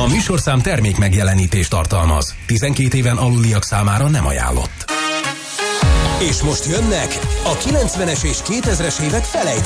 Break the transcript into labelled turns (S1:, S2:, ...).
S1: műsorszám termék megjelenítést tartalmaz. 12 éven aluliak számára nem ajánlott.
S2: És most jönnek a 90-es és 2000-es évek felejtett